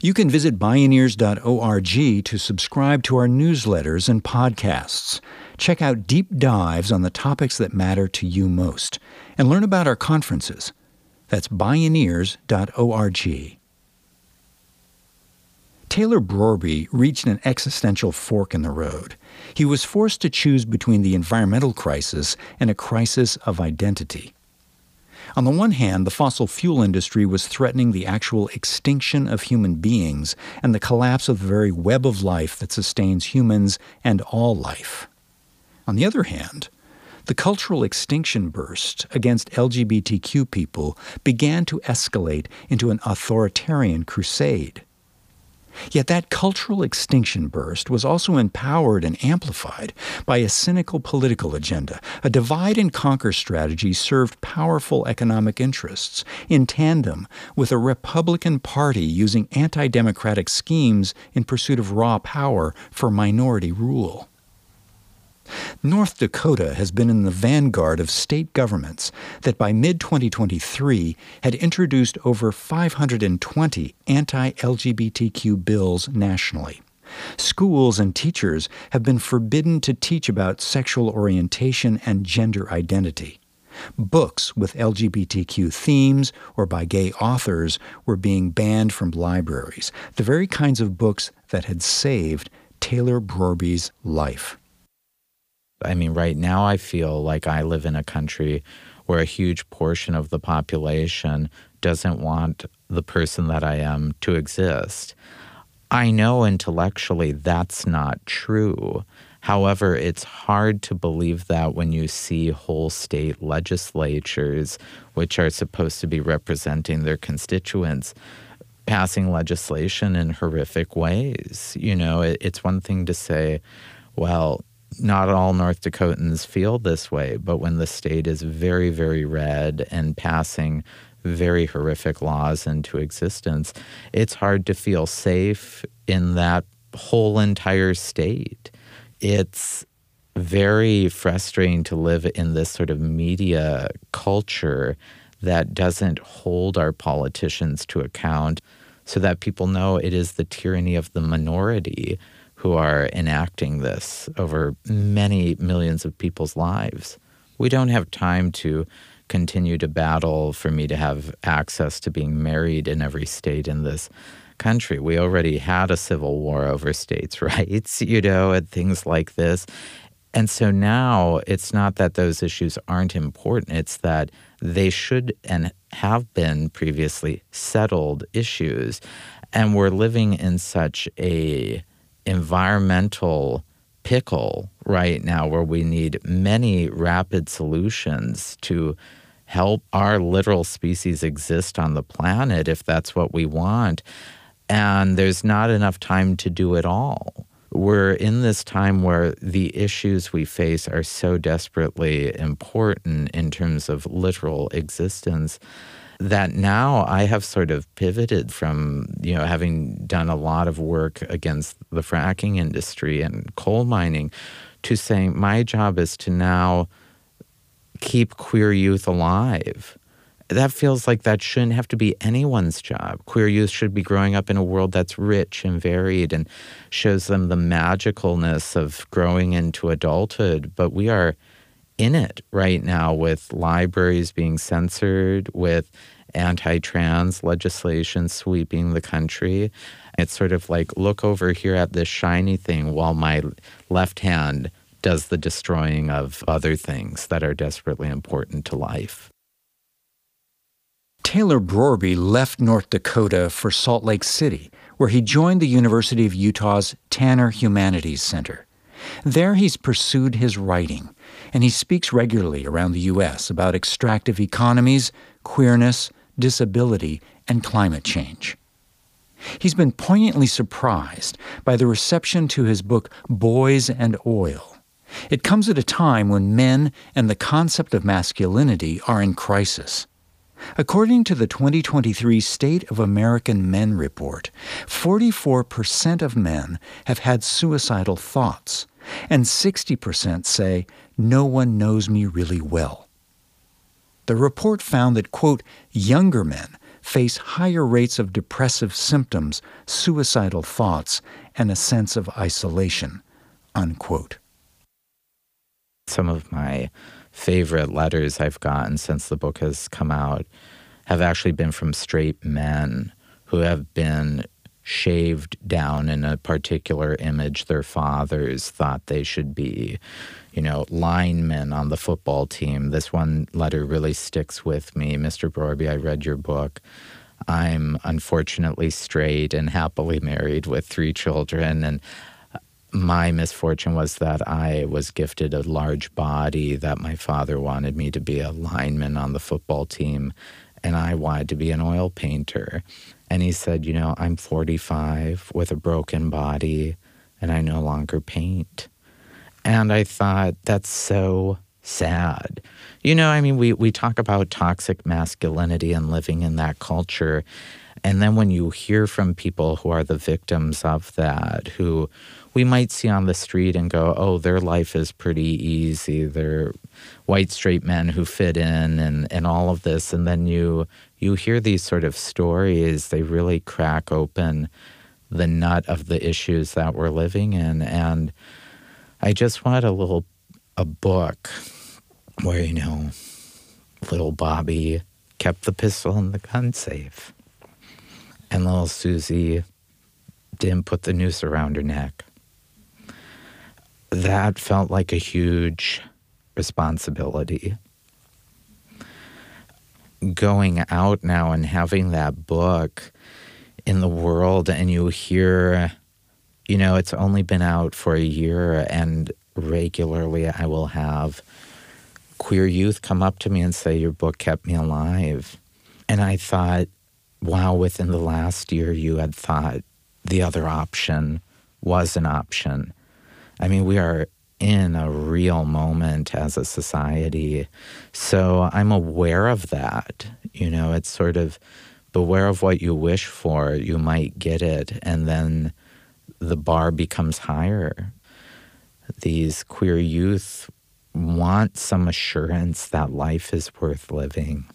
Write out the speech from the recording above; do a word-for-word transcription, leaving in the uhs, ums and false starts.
You can visit Bioneers dot org to subscribe to our newsletters and podcasts. Check out deep dives on the topics that matter to you most, and learn about our conferences. That's Bioneers dot org. Taylor Brorby reached an existential fork in the road. He was forced to choose between the environmental crisis and a crisis of identity. On the one hand, the fossil fuel industry was threatening the actual extinction of human beings and the collapse of the very web of life that sustains humans and all life. On the other hand, the cultural extinction burst against L G B T Q people began to escalate into an authoritarian crusade. Yet that cultural extinction burst was also empowered and amplified by a cynical political agenda. A divide-and-conquer strategy served powerful economic interests in tandem with a Republican Party using anti-democratic schemes in pursuit of raw power for minority rule. North Dakota has been in the vanguard of state governments that by mid twenty twenty-three had introduced over five hundred twenty anti-L G B T Q bills nationally. Schools and teachers have been forbidden to teach about sexual orientation and gender identity. Books with L G B T Q themes or by gay authors were being banned from libraries, the very kinds of books that had saved Taylor Brorby's life. I mean, right now I feel like I live in a country where a huge portion of the population doesn't want the person that I am to exist. I know intellectually that's not true. However, it's hard to believe that when you see whole state legislatures, which are supposed to be representing their constituents, passing legislation in horrific ways. You know, it, it's one thing to say, well, not all North Dakotans feel this way, but when the state is very, very red and passing very horrific laws into existence, it's hard to feel safe in that whole entire state. It's very frustrating to live in this sort of media culture that doesn't hold our politicians to account so that people know it is the tyranny of the minority who are enacting this over many millions of people's lives. We don't have time to continue to battle for me to have access to being married in every state in this country. We already had a civil war over states' rights, you know, and things like this. And so now it's not that those issues aren't important, it's that they should and have been previously settled issues. And we're living in such a environmental pickle right now where we need many rapid solutions to help our literal species exist on the planet if that's what we want. And there's not enough time to do it all. We're in this time where the issues we face are so desperately important in terms of literal existence that now I have sort of pivoted from, you know, having done a lot of work against the fracking industry and coal mining to saying my job is to now keep queer youth alive. That feels like that shouldn't have to be anyone's job. Queer youth should be growing up in a world that's rich and varied and shows them the magicalness of growing into adulthood. But we are in it right now with libraries being censored, with anti-trans legislation sweeping the country. It's sort of like, look over here at this shiny thing while my left hand does the destroying of other things that are desperately important to life. Taylor Brorby left North Dakota for Salt Lake City, where he joined the University of Utah's Tanner Humanities Center. There he's pursued his writing, and he speaks regularly around the U S about extractive economies, queerness, disability, and climate change. He's been poignantly surprised by the reception to his book Boys and Oil. It comes at a time when men and the concept of masculinity are in crisis. According to the twenty twenty-three State of American Men report, forty-four percent of men have had suicidal thoughts, and sixty percent say, "No one knows me really well." The report found that, quote, younger men face higher rates of depressive symptoms, suicidal thoughts, and a sense of isolation." Unquote. Some of my favorite letters I've gotten since the book has come out have actually been from straight men who have been shaved down in a particular image their fathers thought they should be. You know, linemen on the football team. This one letter really sticks with me. "Mister Borby, I read your book. I'm unfortunately straight and happily married with three children, and my misfortune was that I was gifted a large body, that my father wanted me to be a lineman on the football team, and I wanted to be an oil painter. And he said, you know, I'm forty-five with a broken body, and I no longer paint." And I thought, that's so sad. You know, I mean, we, we talk about toxic masculinity and living in that culture. And then when you hear from people who are the victims of that, who we might see on the street and go, oh, their life is pretty easy. They're white straight men who fit in and, and all of this. And then you you hear these sort of stories, they really crack open the nut of the issues that we're living in. And I just wanted a little, a book where, you know, little Bobby kept the pistol in the gun safe. And little Susie didn't put the noose around her neck. That felt like a huge responsibility. Going out now and having that book in the world, and you hear, you know, it's only been out for a year, and regularly I will have queer youth come up to me and say, your book kept me alive. And I thought, wow, within the last year you had thought the other option was an option. I mean, we are in a real moment as a society. So I'm aware of that. You know, it's sort of beware of what you wish for, you might get it, and then the bar becomes higher. These queer youth want some assurance that life is worth living.